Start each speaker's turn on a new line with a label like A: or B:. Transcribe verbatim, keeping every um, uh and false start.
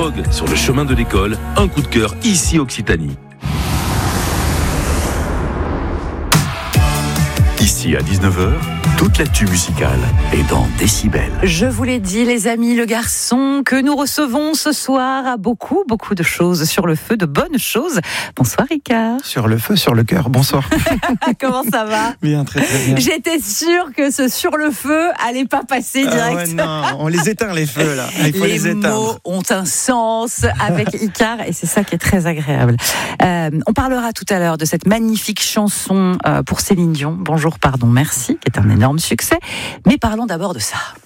A: Drogue sur le chemin de l'école, un coup de cœur ici Occitanie.
B: Ici à dix-neuf heures, toute l'actu musicale est dans Décibel.
C: Je vous l'ai dit, les amis, le garçon que nous recevons ce soir a beaucoup, beaucoup de choses sur le feu, de bonnes choses. Bonsoir Ricard.
D: Sur le feu, sur le cœur. Bonsoir.
C: Comment ça va?
D: Bien, très très bien.
C: J'étais sûre que ce sur le feu allait pas passer direct.
D: Ah ouais, non, on les éteint les feux là. Il faut les,
C: les
D: éteindre.
C: mots ont un sens avec Ricard et c'est ça qui est très agréable. Euh, on parlera tout à l'heure de cette magnifique chanson euh, pour Céline Dion. Bonjour, pardon, merci, qui est un énorme succès. Mais parlons d'abord de ça.